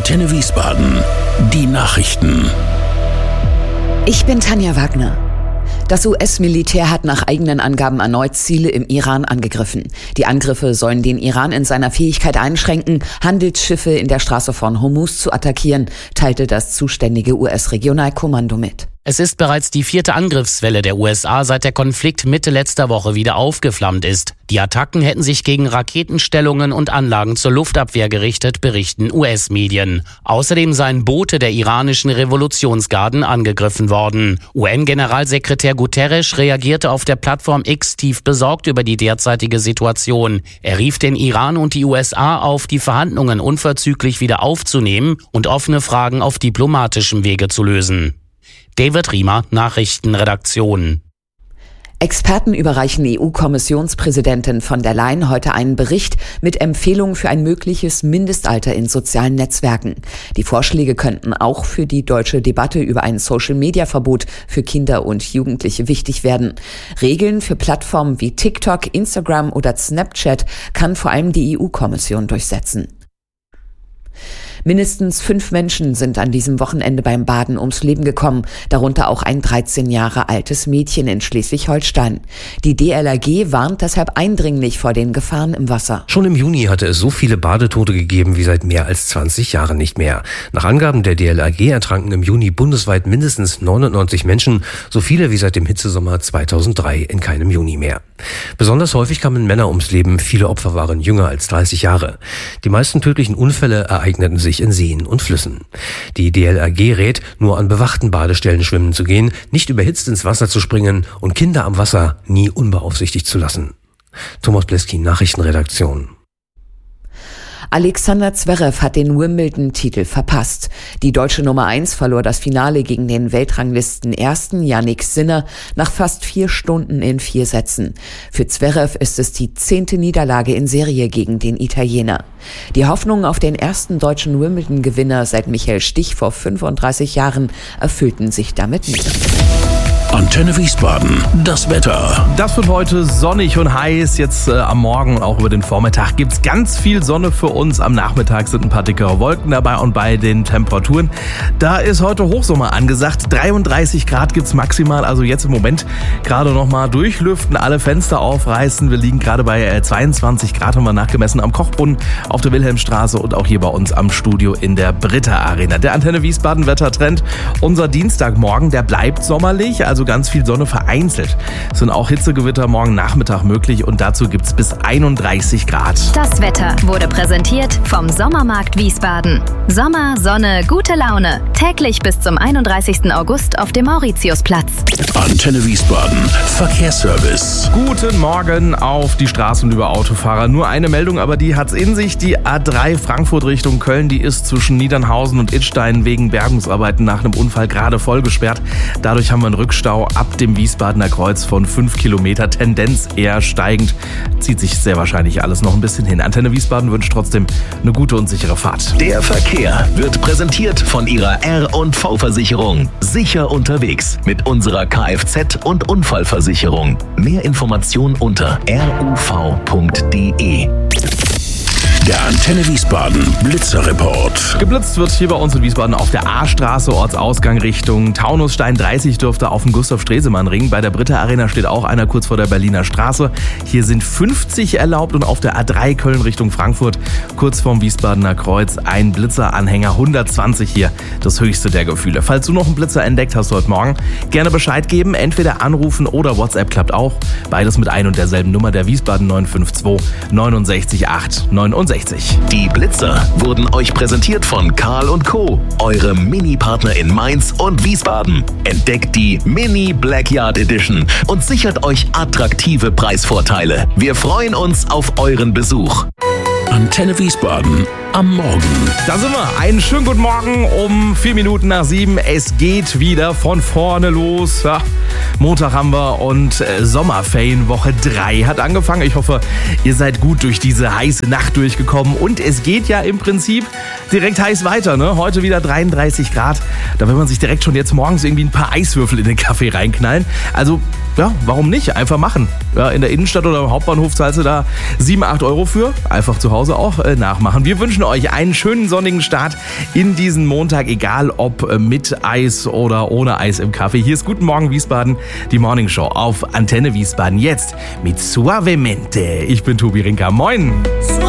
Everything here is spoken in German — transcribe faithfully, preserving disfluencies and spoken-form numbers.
Antenne Wiesbaden. Die Nachrichten. Ich bin Tanja Wagner. Das U S-Militär hat nach eigenen Angaben erneut Ziele im Iran angegriffen. Die Angriffe sollen den Iran in seiner Fähigkeit einschränken, Handelsschiffe in der Straße von Hormuz zu attackieren, teilte das zuständige U S-Regionalkommando mit. Es ist bereits die vierte Angriffswelle der U S A, seit der Konflikt Mitte letzter Woche wieder aufgeflammt ist. Die Attacken hätten sich gegen Raketenstellungen und Anlagen zur Luftabwehr gerichtet, berichten U S-Medien. Außerdem seien Boote der iranischen Revolutionsgarden angegriffen worden. U N-Generalsekretär Guterres reagierte auf der Plattform X tief besorgt über die derzeitige Situation. Er rief den Iran und die U S A auf, die Verhandlungen unverzüglich wieder aufzunehmen und offene Fragen auf diplomatischem Wege zu lösen. David Riemer, Nachrichtenredaktion. Experten überreichen E U-Kommissionspräsidentin von der Leyen heute einen Bericht mit Empfehlungen für ein mögliches Mindestalter in sozialen Netzwerken. Die Vorschläge könnten auch für die deutsche Debatte über ein Social-Media-Verbot für Kinder und Jugendliche wichtig werden. Regeln für Plattformen wie TikTok, Instagram oder Snapchat kann vor allem die E U-Kommission durchsetzen. Mindestens fünf Menschen sind an diesem Wochenende beim Baden ums Leben gekommen, darunter auch ein dreizehn Jahre altes Mädchen in Schleswig-Holstein. Die D L R G warnt deshalb eindringlich vor den Gefahren im Wasser. Schon im Juni hatte es so viele Badetote gegeben wie seit mehr als zwanzig Jahren nicht mehr. Nach Angaben der D L R G ertranken im Juni bundesweit mindestens neunundneunzig Menschen, so viele wie seit dem Hitzesommer zweitausenddrei in keinem Juni mehr. Besonders häufig kamen Männer ums Leben, viele Opfer waren jünger als dreißig Jahre. Die meisten tödlichen Unfälle ereigneten sich in Seen und Flüssen. Die D L R G rät, nur an bewachten Badestellen schwimmen zu gehen, nicht überhitzt ins Wasser zu springen und Kinder am Wasser nie unbeaufsichtigt zu lassen. Thomas Bleski, Nachrichtenredaktion. Alexander Zverev hat den Wimbledon-Titel verpasst. Die deutsche Nummer eins verlor das Finale gegen den Weltranglisten-Ersten Jannik Sinner nach fast vier Stunden in vier Sätzen. Für Zverev ist es die zehnte Niederlage in Serie gegen den Italiener. Die Hoffnungen auf den ersten deutschen Wimbledon-Gewinner seit Michael Stich vor fünfunddreißig Jahren erfüllten sich damit nicht. Antenne Wiesbaden, das Wetter. Das wird heute sonnig und heiß. Jetzt äh, am Morgen und auch über den Vormittag gibt's ganz viel Sonne für uns. Am Nachmittag sind ein paar dickere Wolken dabei und bei den Temperaturen, da ist heute Hochsommer angesagt. dreiunddreißig Grad gibt's maximal, also jetzt im Moment gerade noch mal durchlüften, alle Fenster aufreißen. Wir liegen gerade bei äh, zweiundzwanzig Grad, haben wir nachgemessen, am Kochbrunnen auf der Wilhelmstraße und auch hier bei uns am Studio in der Britta Arena. Der Antenne Wiesbaden Wettertrend. Unser Dienstagmorgen, der bleibt sommerlich, also ganz viel Sonne vereinzelt. Es sind auch Hitzegewitter morgen Nachmittag möglich und dazu gibt es bis einunddreißig Grad. Das Wetter wurde präsentiert vom Sommermarkt Wiesbaden. Sommer, Sonne, gute Laune. Täglich bis zum einunddreißigsten August auf dem Mauritiusplatz. Antenne Wiesbaden, Verkehrsservice. Guten Morgen auf die Straßen, liebe Autofahrer. Nur eine Meldung, aber die hat's in sich. Die A drei Frankfurt Richtung Köln, die ist zwischen Niedernhausen und Idstein wegen Bergungsarbeiten nach einem Unfall gerade voll gesperrt. Dadurch haben wir einen Rückstau ab dem Wiesbadener Kreuz von fünf Kilometer, Tendenz eher steigend. Zieht sich sehr wahrscheinlich alles noch ein bisschen hin. Antenne Wiesbaden wünscht trotzdem eine gute und sichere Fahrt. Der Verkehr wird präsentiert von Ihrer R und V-Versicherung. Sicher unterwegs mit unserer Kfz- und Unfallversicherung. Mehr Informationen unter r u v punkt d e. Der Antenne Wiesbaden Blitzerreport. Geblitzt wird hier bei uns in Wiesbaden auf der A-Straße, Ortsausgang Richtung Taunusstein. dreißig dürfte auf dem Gustav-Stresemann-Ring. Bei der Britta Arena steht auch einer kurz vor der Berliner Straße. Hier sind fünfzig erlaubt und auf der A drei Köln Richtung Frankfurt, kurz vorm Wiesbadener Kreuz, ein Blitzeranhänger. hundertzwanzig hier, das höchste der Gefühle. Falls du noch einen Blitzer entdeckt hast heute Morgen, gerne Bescheid geben. Entweder anrufen oder WhatsApp klappt auch. Beides mit ein und derselben Nummer, der Wiesbaden neun fünf zwei neun sechs acht neunundsechzig. Die Blitzer wurden euch präsentiert von Karl und Co., eure Mini-Partner in Mainz und Wiesbaden. Entdeckt die Mini Blackyard Edition und sichert euch attraktive Preisvorteile. Wir freuen uns auf euren Besuch. Antenne Wiesbaden am Morgen. Da sind wir. Einen schönen guten Morgen um vier Minuten nach sieben. Es geht wieder von vorne los. Ja, Montag haben wir und äh, Sommerferienwoche drei hat angefangen. Ich hoffe, ihr seid gut durch diese heiße Nacht durchgekommen. Und es geht ja im Prinzip direkt heiß weiter. Ne? Heute wieder dreiunddreißig Grad. Da will man sich direkt schon jetzt morgens irgendwie ein paar Eiswürfel in den Kaffee reinknallen. Also, ja, warum nicht? Einfach machen. Ja, in der Innenstadt oder im Hauptbahnhof zahlst du da sieben, acht Euro für. Einfach zu Hause auch äh, nachmachen. Wir wünschen euch einen schönen sonnigen Start in diesen Montag, egal ob mit Eis oder ohne Eis im Kaffee. Hier ist Guten Morgen Wiesbaden, die Morning Show auf Antenne Wiesbaden. Jetzt mit Suavemente. Ich bin Tobi Rinker. Moin!